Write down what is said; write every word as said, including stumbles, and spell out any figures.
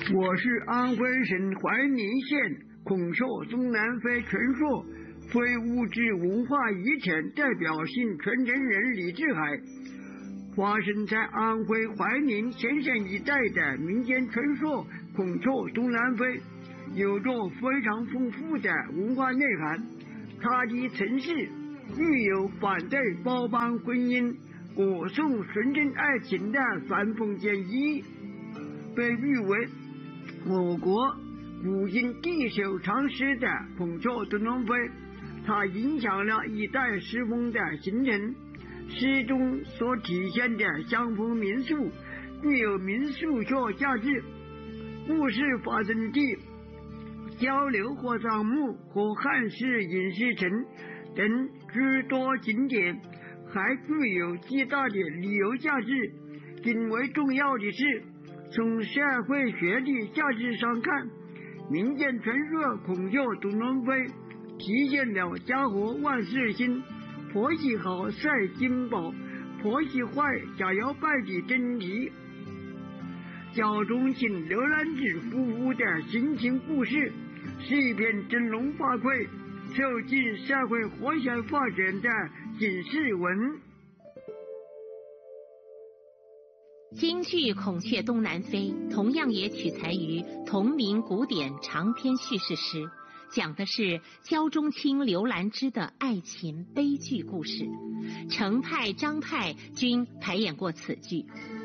我是安徽省怀宁县孔雀东南飞传说非物质文化遗产代表性传承人李志海。发生在安徽怀宁咸县一带的民间传说孔雀东南飞有着非常丰富的文化内涵，它的城市具有反对包办婚姻、歌颂纯真爱情的反封建意义，被誉为我国古今地首长诗的孔雀东南飞，它影响了一代诗风的形成。诗中所体现的乡风民俗具有民俗学价值，故事发生地交流火葬墓和汉式饮食城等诸多景点，还具有极大的旅游价值。更为重要的是，从社会学的价值上看，民间传说孔雀东南飞体现了家和万事兴，婆媳好赛金宝，婆媳坏家要败的真理。教中请刘兰芝夫妇的心情故事是一篇振聋发聩、促进社会和谐发展的警示文。 京剧《孔雀东南飞》同样也取材于同名古典长篇叙事诗，讲的是焦中卿刘兰芝的爱情悲剧故事。程派、张派均排演过此剧。